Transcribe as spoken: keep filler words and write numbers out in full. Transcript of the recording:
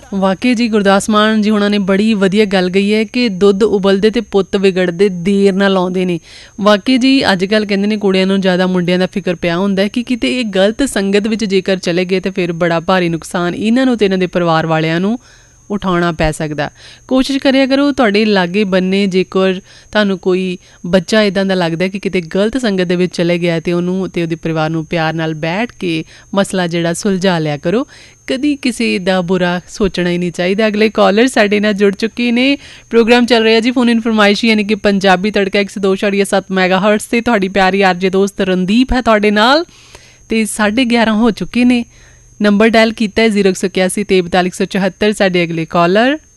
ਵਾਕਈ ਜੀ ਗੁਰਦਾਸ ਮਾਨ ਜੀ ਉਹਨਾਂ ਨੇ ਬੜੀ ਵਧੀਆ ਗੱਲ ਕਹੀ ਹੈ ਕਿ ਦੁੱਧ ਉਬਲਦੇ ਤੇ ਪੁੱਤ ਵਿਗੜਦੇ ਦੇਰ ਨਾਲ ਆਉਂਦੇ ਨੇ। ਵਾਕਈ ਜੀ ਅੱਜ ਕੱਲ੍ਹ ਕਹਿੰਦੇ ਨੇ ਕੁੜੀਆਂ ਨੂੰ ਜ਼ਿਆਦਾ ਮੁੰਡਿਆਂ ਦਾ ਫਿਕਰ ਪਿਆ ਹੁੰਦਾ ਕਿ ਕਿਤੇ ਇਹ ਗਲਤ ਸੰਗਤ ਵਿੱਚ ਜੇਕਰ ਚਲੇ ਗਏ ਤਾਂ ਫਿਰ ਬੜਾ ਭਾਰੀ ਨੁਕਸਾਨ ਇਹਨਾਂ ਨੂੰ ਅਤੇ ਇਹਨਾਂ ਦੇ ਪਰਿਵਾਰ ਵਾਲਿਆਂ ਨੂੰ ਉਠਾਉਣਾ ਪੈ ਸਕਦਾ। ਕੋਸ਼ਿਸ਼ ਕਰਿਆ ਕਰੋ ਤੁਹਾਡੇ ਲਾਗੇ ਬੰਨੇ ਜੇਕਰ ਤੁਹਾਨੂੰ ਕੋਈ ਬੱਚਾ ਇੱਦਾਂ ਦਾ ਲੱਗਦਾ ਕਿ ਕਿਤੇ ਗਲਤ ਸੰਗਤ ਦੇ ਵਿੱਚ ਚਲੇ ਗਿਆ ਅਤੇ ਉਹਨੂੰ ਅਤੇ ਉਹਦੇ ਪਰਿਵਾਰ ਨੂੰ ਪਿਆਰ ਨਾਲ ਬੈਠ ਕੇ ਮਸਲਾ ਜਿਹੜਾ ਸੁਲਝਾ ਲਿਆ ਕਰੋ। ਕਦੀ ਕਿਸੇ ਦਾ ਬੁਰਾ ਸੋਚਣਾ ਹੀ ਨਹੀਂ ਚਾਹੀਦਾ। ਅਗਲੇ ਕਾਲਰ ਸਾਡੇ ਨਾਲ ਜੁੜ ਚੁੱਕੇ ਨੇ। ਪ੍ਰੋਗਰਾਮ ਚੱਲ ਰਿਹਾ ਜੀ ਫੋਨ ਇਨ ਫਰਮਾਇਸ਼ ਯਾਨੀ ਕਿ ਪੰਜਾਬੀ ਤੜਕਾ ਇੱਕ ਸੌ ਦੋ ਛੜੀਏ ਸੱਤ ਮੈਗਾ ਹਰਟਸ 'ਤੇ। ਤੁਹਾਡੀ ਪਿਆਰੀ ਆਰਜੇ ਦੋਸਤ ਰਣਦੀਪ ਹੈ ਤੁਹਾਡੇ ਨਾਲ ਅਤੇ ਸਾਢੇ ਗਿਆਰਾਂ ਹੋ ਚੁੱਕੇ ਨੇ। ਨੰਬਰ ਡਾਇਲ ਕੀਤਾ ਹੈ ਜ਼ੀਰੋ ਇੱਕ ਸੌ ਇਕਿਆਸੀ ਤੇਈ ਬਤਾਲੀ ਇੱਕ ਸੌ ਚੁਹੱਤਰ। ਸਾਡੇ ਅਗਲੇ ਕਾਲਰ